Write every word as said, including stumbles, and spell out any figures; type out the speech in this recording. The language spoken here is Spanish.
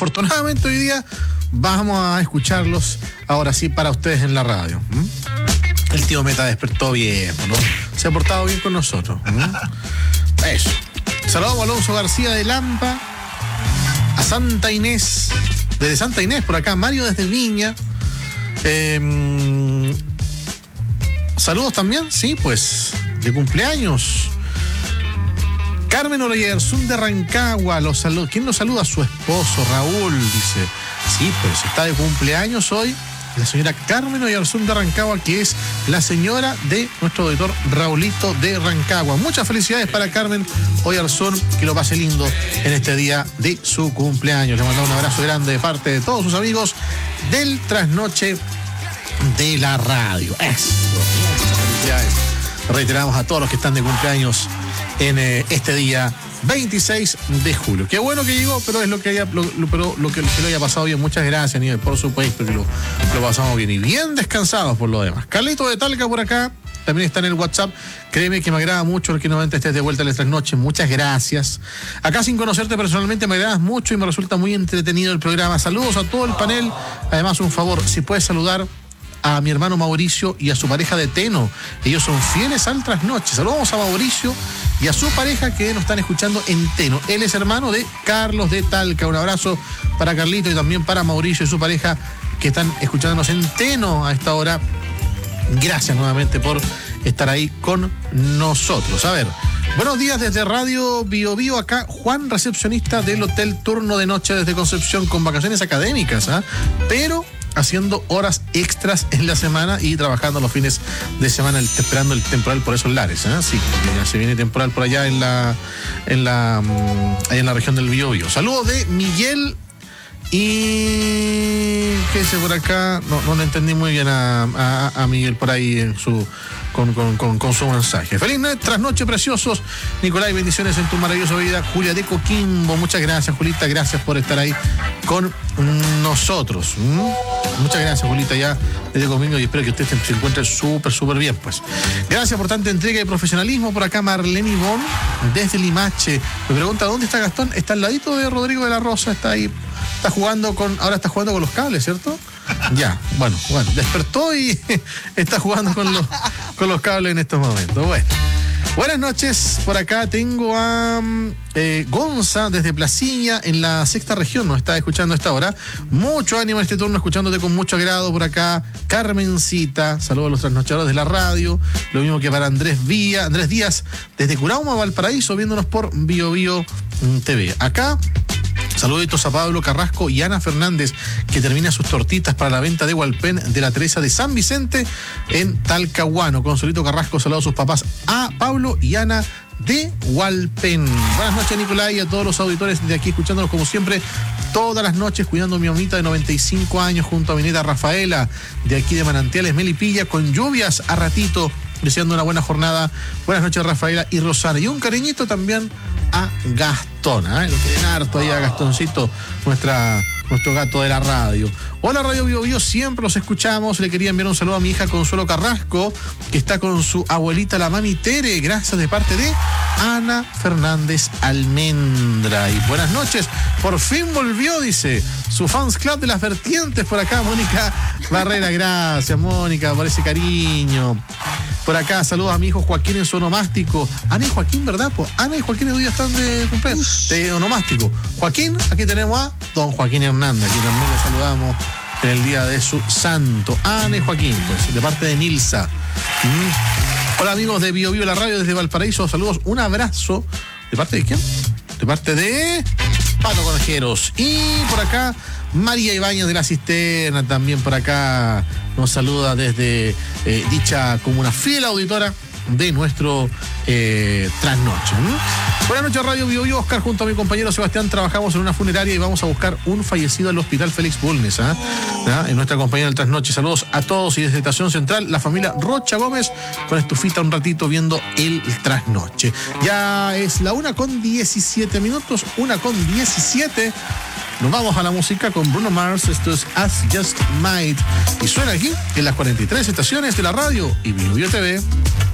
afortunadamente hoy día vamos a escucharlos ahora sí para ustedes en la radio. ¿Mm? El tío Meta despertó bien, ¿no? Se ha portado bien con nosotros. ¿Mm? Eso. Saludamos a Alonso García de Lampa, a Santa Inés, desde Santa Inés por acá, Mario desde Viña. Eh, saludos también, sí, pues, de cumpleaños. Carmen Oroyarzún de Rancagua, los saludos. ¿Quién nos saluda? Su esposo, Raúl, dice. Sí, pues está de cumpleaños hoy la señora Carmen Oroyarzún de Rancagua, que es la señora de nuestro auditor Raulito de Rancagua. Muchas felicidades para Carmen Oroyarzún, que lo pase lindo en este día de su cumpleaños. Le mandamos un abrazo grande de parte de todos sus amigos del Trasnoche de la Radio. Eso. Muchas felicidades. Reiteramos a todos los que están de cumpleaños en eh, este día veintiséis de julio. Qué bueno que llegó, pero es lo que haya, lo, lo, pero lo que, que lo haya pasado bien. Muchas gracias, Nivel, por supuesto que lo, lo pasamos bien y bien descansados por lo demás. Carlito de Talca por acá, también está en el WhatsApp. Créeme que me agrada mucho el que nuevamente estés de vuelta a las tres noches. Muchas gracias. Acá sin conocerte personalmente me agradas mucho y me resulta muy entretenido el programa. Saludos a todo el panel. Además, un favor, si puedes saludar a mi hermano Mauricio y a su pareja de Teno. Ellos son fieles al Trasnoche. Saludamos a Mauricio y a su pareja que nos están escuchando en Teno. Él es hermano de Carlos de Talca. Un abrazo para Carlito y también para Mauricio y su pareja que están escuchándonos en Teno a esta hora. Gracias nuevamente por estar ahí con nosotros. A ver, buenos días desde Radio Bio Bio. Acá Juan, recepcionista del Hotel Turno de Noche desde Concepción, con vacaciones académicas, ¿eh? pero haciendo horas extras en la semana y trabajando los fines de semana, esperando el temporal por esos lares, ¿eh? Sí, ya se viene temporal por allá en la en la allá en la región del Biobío. Saludos de Miguel y ¿qué dice por acá? No, no le entendí muy bien a, a, a Miguel por ahí en su Con, con, con, con su mensaje. Feliz trasnoche, preciosos. Nicolás, bendiciones en tu maravillosa vida. Julia de Coquimbo, muchas gracias, Julita. Gracias por estar ahí con nosotros. ¿Mm? Muchas gracias, Julita, ya desde Coquimbo, y espero que usted se encuentre súper, súper bien, pues. Gracias por tanta entrega y profesionalismo. Por acá, Marlene Ivón, desde Limache. Me pregunta, ¿dónde está Gastón? Está al ladito de Rodrigo de la Rosa, está ahí. Está jugando con, ahora está jugando con los cables, ¿cierto? Ya, bueno, bueno, despertó y está jugando con los, con los cables en estos momentos. Bueno, buenas noches, por acá tengo a eh, Gonza desde Placiña en la sexta región, nos está escuchando a esta hora. Mucho ánimo en este turno, escuchándote con mucho agrado por acá. Carmencita, saludos a los trasnochadores de la radio, lo mismo que para Andrés Vía, Andrés Díaz desde Curauma, Valparaíso, viéndonos por Bio Bio T V. Acá saluditos a Pablo Carrasco y Ana Fernández, que termina sus tortitas para la venta de Hualpén de la Teresa de San Vicente en Talcahuano. Consolito Carrasco, saludos a sus papás, a Pablo y Ana de Hualpén. Buenas noches, Nicolás, y a todos los auditores de aquí escuchándonos como siempre todas las noches, cuidando a mi mamita de noventa y cinco años junto a mi nieta Rafaela de aquí de Manantiales Melipilla, con lluvias a ratito, deseando una buena jornada. Buenas noches, Rafaela y Rosana, y un cariñito también a Gastón, ¿eh? Lo quieren harto ahí a Gastoncito, nuestra, nuestro gato de la radio. Hola, Radio Bio Bio, siempre los escuchamos. Le quería enviar un saludo a mi hija Consuelo Carrasco, que está con su abuelita, la mami Tere, gracias de parte de Ana Fernández Almendra. Y buenas noches, por fin volvió, dice, su fans club de las vertientes por acá, Mónica Barrera. Gracias, Mónica, por ese cariño. Por acá, saludos a mi hijo Joaquín en su onomástico. Ana y Joaquín, ¿verdad? Pues Ana y Joaquín hoy día están de cumpleaños, de onomástico. Joaquín, aquí tenemos a don Joaquín Hernández, aquí también le saludamos en el día de su santo. Ana y Joaquín, pues, de parte de Nilsa. Mm. Hola, amigos de Bio Bio la radio desde Valparaíso, saludos, un abrazo. ¿De parte de quién? De parte de Pato Conejeros. Y por acá, María Ibáñez de la Cisterna, también por acá nos saluda desde eh, dicha como una fiel auditora de nuestro eh, Trasnoche. ¿Mm? Buenas noches, Radio Bio Bio. Oscar, junto a mi compañero Sebastián, trabajamos en una funeraria y vamos a buscar un fallecido al Hospital Félix Bulnes, ¿eh? ¿Ah? En nuestra compañía del Trasnoche. Saludos a todos, y desde Estación Central, la familia Rocha Gómez, con estufita un ratito viendo el Trasnoche. Ya es la una con diecisiete minutos, una con diecisiete. Nos vamos a la música con Bruno Mars. Esto es As Just Might y suena aquí en las cuarenta y tres estaciones de la radio y Bio Bio T V.